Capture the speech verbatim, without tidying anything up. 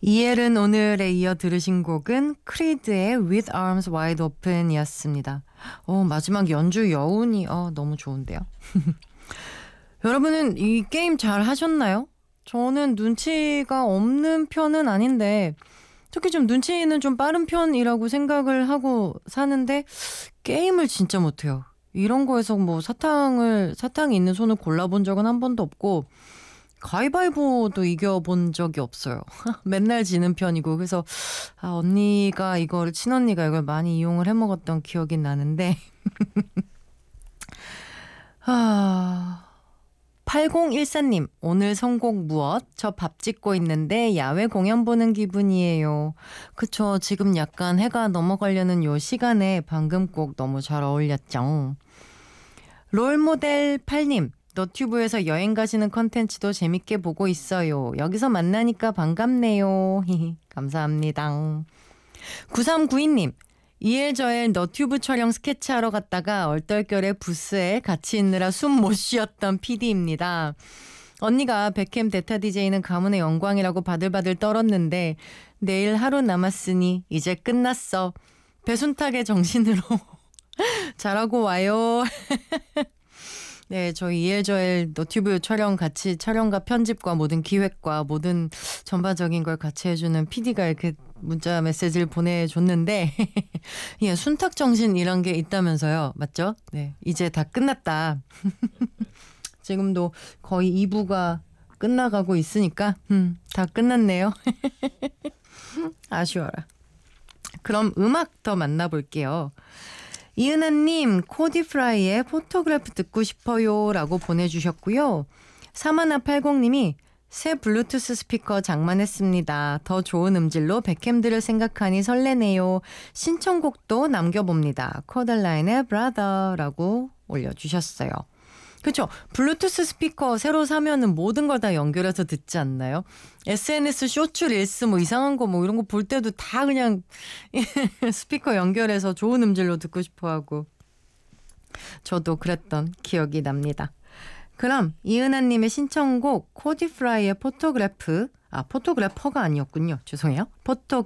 이엘은 오늘에 이어 들으신 곡은 크리드의 With Arms Wide Open 이었습니다. 어, 마지막 연주 여운이 어, 너무 좋은데요. 여러분은 이 게임 잘 하셨나요? 저는 눈치가 없는 편은 아닌데 특히 좀 눈치는 좀 빠른 편이라고 생각을 하고 사는데 게임을 진짜 못해요. 이런 거에서 뭐 사탕을 사탕이 있는 손을 골라본 적은 한 번도 없고 가위바위보도 이겨본 적이 없어요. 맨날 지는 편이고 그래서 아, 언니가 이거를 친언니가 이걸 많이 이용을 해먹었던 기억이 나는데 아, 팔공일사님 오늘 선곡 무엇? 저 밥 짓고 있는데 야외 공연 보는 기분이에요. 그쵸, 지금 약간 해가 넘어가려는 요 시간에 방금 곡 너무 잘 어울렸죠. 롤모델 팔님 너튜브에서 여행 가시는 컨텐츠도 재밌게 보고 있어요. 여기서 만나니까 반갑네요. 감사합니다. 구삼구이님 이엘저엘 너튜브 촬영 스케치하러 갔다가 얼떨결에 부스에 같이 있느라 숨 못 쉬었던 피디입니다. 언니가 백캠 데타 디제이는 가문의 영광이라고 바들바들 떨었는데 내일 하루 남았으니 이제 끝났어. 배순탁의 정신으로 잘하고 와요. 네, 저희 이엘저엘 너튜브 촬영 같이 촬영과 편집과 모든 기획과 모든 전반적인 걸 같이 해주는 피디가 이렇게 문자 메시지를 보내줬는데 예, 순탁 정신 이런 게 있다면서요. 맞죠? 네, 이제 다 끝났다. 지금도 거의 이 부가 끝나가고 있으니까 음, 다 끝났네요. 아쉬워라. 그럼 음악 더 만나볼게요. 이은하님 코디프라이의 포토그래프 듣고 싶어요 라고 보내주셨고요. 사만아팔공님이 새 블루투스 스피커 장만했습니다. 더 좋은 음질로 백캠 들을 생각하니 설레네요. 신청곡도 남겨봅니다. 코달라인의 브라더 라고 올려주셨어요. 그렇죠. 블루투스 스피커 새로 사면은 모든 걸 다 연결해서 듣지 않나요? 에스엔에스 쇼츠 릴스 뭐 이상한 거 뭐 이런 거 볼 때도 다 그냥 스피커 연결해서 좋은 음질로 듣고 싶어 하고 저도 그랬던 기억이 납니다. 그럼 이은하님의 신청곡 코디프라이의 포토그래프 아 포토그래퍼가 아니었군요. 죄송해요. 포토